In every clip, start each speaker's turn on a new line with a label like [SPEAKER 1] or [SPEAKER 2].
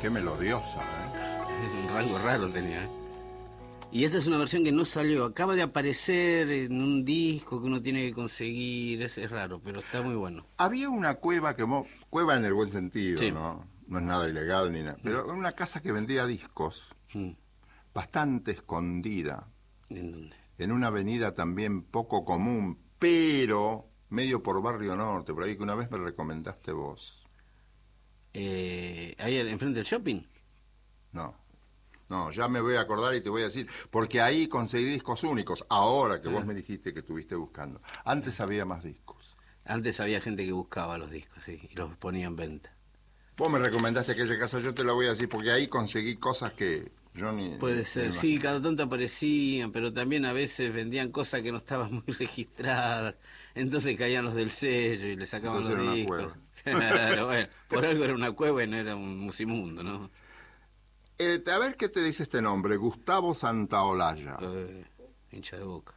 [SPEAKER 1] Qué melodiosa,
[SPEAKER 2] Es un rango raro tenía, ¿eh? Y esta es una versión que no salió, acaba de aparecer en un disco que uno tiene que conseguir, es raro, pero está muy bueno.
[SPEAKER 1] Había una cueva cueva en el buen sentido,
[SPEAKER 2] Sí.
[SPEAKER 1] ¿no? No es nada ilegal ni nada, pero una casa que vendía discos, bastante escondida,
[SPEAKER 2] ¿En dónde?
[SPEAKER 1] en una avenida también poco común, pero medio por Barrio Norte, por ahí que una vez me recomendaste vos.
[SPEAKER 2] Ahí enfrente del shopping.
[SPEAKER 1] No, ya me voy a acordar y te voy a decir, porque ahí conseguí discos únicos, ahora que vos me dijiste que estuviste buscando. Antes había más discos.
[SPEAKER 2] Antes había gente que buscaba los discos, sí, y los ponía en venta.
[SPEAKER 1] Vos me recomendaste aquella casa, yo te la voy a decir, porque ahí conseguí cosas que yo ni...
[SPEAKER 2] Puede ser, sí, cada tanto aparecían, pero también a veces vendían cosas que no estaban muy registradas, entonces caían los del sello y le sacaban
[SPEAKER 1] Entonces
[SPEAKER 2] los
[SPEAKER 1] era una
[SPEAKER 2] discos.
[SPEAKER 1] cueva.
[SPEAKER 2] Claro, bueno, por algo era una cueva y no era un musimundo, ¿no?
[SPEAKER 1] A ver qué te dice este nombre, Gustavo Santaolalla.
[SPEAKER 2] Hincha de Boca.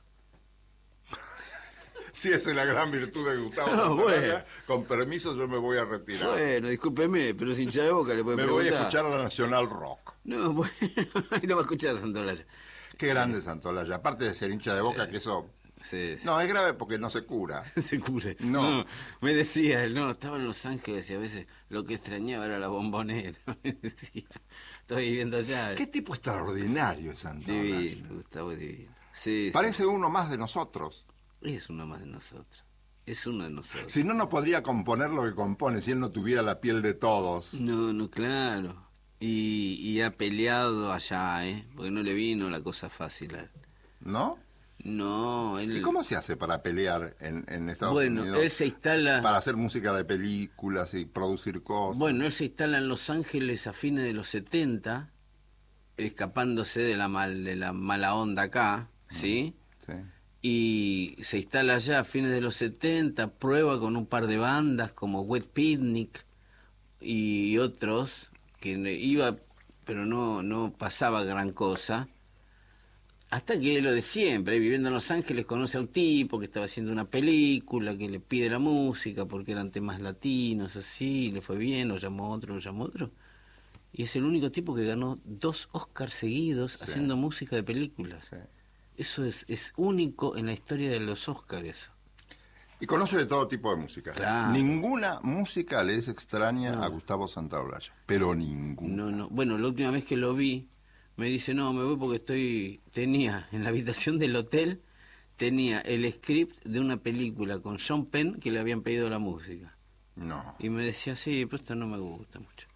[SPEAKER 1] Sí, esa es la gran virtud de Gustavo
[SPEAKER 2] No,
[SPEAKER 1] Santaolalla.
[SPEAKER 2] bueno.
[SPEAKER 1] Con permiso yo me voy a retirar.
[SPEAKER 2] Bueno, discúlpeme, pero es hincha de Boca, le puede
[SPEAKER 1] Me
[SPEAKER 2] preguntar.
[SPEAKER 1] voy a escuchar la Nacional Rock.
[SPEAKER 2] No, bueno, ahí lo va a escuchar Santolaya.
[SPEAKER 1] Qué grande Santaolalla. Aparte de ser hincha de Boca, que eso...
[SPEAKER 2] Sí, sí.
[SPEAKER 1] No, es grave porque no se cura.
[SPEAKER 2] Se cura eso.
[SPEAKER 1] No.
[SPEAKER 2] Me decía él, estaba en Los Ángeles y a veces lo que extrañaba era la Bombonera. Me decía, estoy viviendo allá.
[SPEAKER 1] Qué tipo extraordinario es Santaolalla.
[SPEAKER 2] Divino, Gustavo es divino. Sí,
[SPEAKER 1] Parece uno más de nosotros.
[SPEAKER 2] sí. Es uno más de nosotros. Es uno de nosotros.
[SPEAKER 1] Si no, no podría componer lo que compone si él no tuviera la piel de todos.
[SPEAKER 2] No, claro. Y ha peleado allá, porque no le vino la cosa fácil a él.
[SPEAKER 1] ¿No?
[SPEAKER 2] No, él...
[SPEAKER 1] ¿Y cómo se hace para pelear en Estados Unidos?
[SPEAKER 2] Bueno, él se instala...
[SPEAKER 1] Para hacer música de películas y producir cosas.
[SPEAKER 2] Bueno, él se instala en Los Ángeles a fines de los 70, escapándose de la mala onda acá, ¿sí?
[SPEAKER 1] Sí.
[SPEAKER 2] Y se instala allá a fines de los 70, prueba con un par de bandas como Wet Picnic y otros, que iba, pero no pasaba gran cosa. Hasta que lo de siempre, viviendo en Los Ángeles, conoce a un tipo que estaba haciendo una película, que le pide la música porque eran temas latinos, así, le fue bien, lo llamó otro. Y es el único tipo que ganó 2 Oscars seguidos haciendo música de películas.
[SPEAKER 1] Sí.
[SPEAKER 2] Eso es único en la historia de los Oscars. Eso.
[SPEAKER 1] Y conoce de todo tipo de música.
[SPEAKER 2] Claro.
[SPEAKER 1] Ninguna música le es extraña a Gustavo Santaolalla, pero ninguna.
[SPEAKER 2] No. Bueno, la última vez que lo vi, me dice, no, me voy porque tenía en la habitación del hotel, tenía el script de una película con Sean Penn que le habían pedido la música.
[SPEAKER 1] No.
[SPEAKER 2] Y me decía, sí, pero esto no me gusta mucho.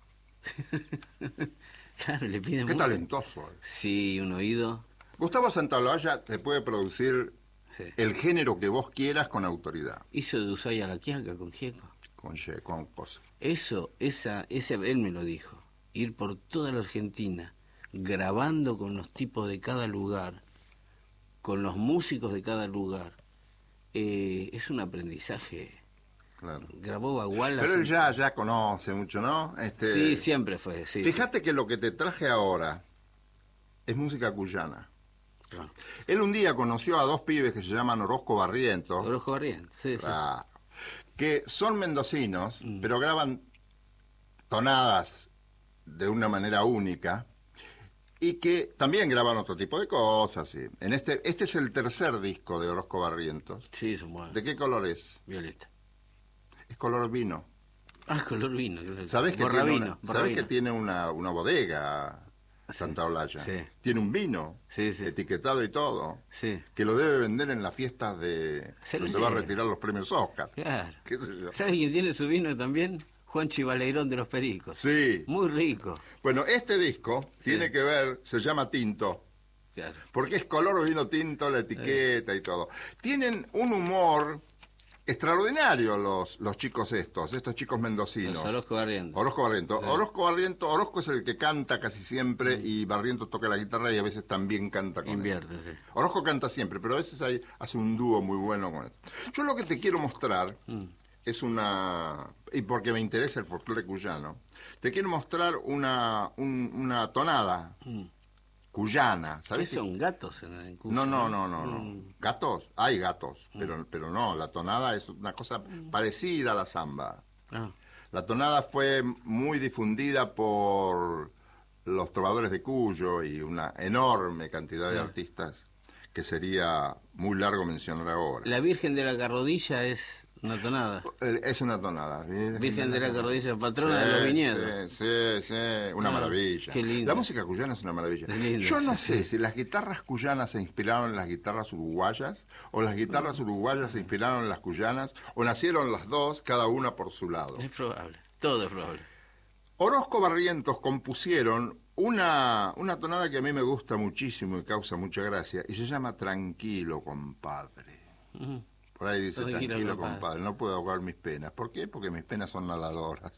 [SPEAKER 2] Claro, le piden
[SPEAKER 1] Qué
[SPEAKER 2] mucho.
[SPEAKER 1] talentoso.
[SPEAKER 2] Sí, un oído.
[SPEAKER 1] Gustavo Santaolalla te puede producir
[SPEAKER 2] Sí.
[SPEAKER 1] el género que vos quieras con autoridad.
[SPEAKER 2] Hizo de Ushuaia a La Quiaca con Gieco.
[SPEAKER 1] Con cosas.
[SPEAKER 2] Ese él me lo dijo. Ir por toda la Argentina, grabando con los tipos de cada lugar, con los músicos de cada lugar. Es un aprendizaje.
[SPEAKER 1] Claro.
[SPEAKER 2] Grabó Baguala.
[SPEAKER 1] Pero él ya conoce mucho, ¿no?
[SPEAKER 2] Sí, siempre fue. Sí,
[SPEAKER 1] Fíjate que lo que te traje ahora es música cuyana.
[SPEAKER 2] Claro.
[SPEAKER 1] Él un día conoció a 2 pibes que se llaman Orozco Barrientos.
[SPEAKER 2] Orozco Barrientos, sí.
[SPEAKER 1] Claro. Que son mendocinos, pero graban tonadas de una manera única y que también graban otro tipo de cosas. ¿Sí? Este es el 3er disco de Orozco Barrientos.
[SPEAKER 2] Sí, son buenos.
[SPEAKER 1] ¿De qué color es?
[SPEAKER 2] Violeta.
[SPEAKER 1] Es color vino.
[SPEAKER 2] Color vino. Claro.
[SPEAKER 1] ¿Sabés que
[SPEAKER 2] Borravino,
[SPEAKER 1] tiene una bodega Santaolalla?
[SPEAKER 2] Sí.
[SPEAKER 1] Tiene un vino etiquetado y todo.
[SPEAKER 2] Sí.
[SPEAKER 1] Que lo debe vender en las fiestas donde va a retirar los premios Oscar.
[SPEAKER 2] Claro.
[SPEAKER 1] ¿Qué sé yo?
[SPEAKER 2] ¿Sabes quién tiene su vino también? Juan Chivaleirón de los Pericos.
[SPEAKER 1] Sí.
[SPEAKER 2] Muy rico.
[SPEAKER 1] Bueno, este disco tiene que ver, se llama Tinto.
[SPEAKER 2] Claro.
[SPEAKER 1] Porque es color vino tinto, la etiqueta y todo. Tienen un humor extraordinario los chicos estos chicos mendocinos.
[SPEAKER 2] Los Orozco Barrientos.
[SPEAKER 1] Orozco Barrientos. Orozco es el que canta casi siempre y Barrientos toca la guitarra y a veces también canta con
[SPEAKER 2] Invierte,
[SPEAKER 1] él.
[SPEAKER 2] sí.
[SPEAKER 1] Orozco canta siempre, pero a veces hace un dúo muy bueno con él. Yo lo que te quiero mostrar es y porque me interesa el folclore cuyano, te quiero mostrar una tonada cuyana, ¿sabes?
[SPEAKER 2] ¿Qué son gatos en Cuba?
[SPEAKER 1] No. ¿Gatos? Hay gatos, pero no, la tonada es una cosa parecida a la samba. La tonada fue muy difundida por los trovadores de Cuyo y una enorme cantidad de artistas que sería muy largo mencionar ahora.
[SPEAKER 2] La Virgen de la Carrodilla es una tonada.
[SPEAKER 1] Es una tonada.
[SPEAKER 2] Virgen de la Carrodilla, patrona de los viñedos.
[SPEAKER 1] Sí, una maravilla.
[SPEAKER 2] Qué lindo.
[SPEAKER 1] La música cuyana es una maravilla.
[SPEAKER 2] Es lindo,
[SPEAKER 1] Yo no sé si las guitarras cuyanas se inspiraron en las guitarras uruguayas, o las guitarras uruguayas se inspiraron en las cuyanas, o nacieron las dos, cada una por su lado.
[SPEAKER 2] Es probable, todo es probable.
[SPEAKER 1] Orozco Barrientos compusieron una tonada que a mí me gusta muchísimo y causa mucha gracia, y se llama Tranquilo, compadre. Por ahí dice, tranquilo, compadre, no puedo ahogar mis penas. ¿Por qué? Porque mis penas son nadadoras.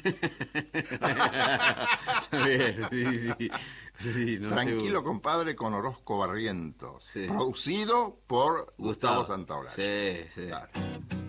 [SPEAKER 2] Está bien, sí, no
[SPEAKER 1] Tranquilo, compadre, con Orozco Barrientos.
[SPEAKER 2] Sí.
[SPEAKER 1] Producido por
[SPEAKER 2] Gustavo
[SPEAKER 1] Santaolalla.
[SPEAKER 2] Sí.
[SPEAKER 1] Claro.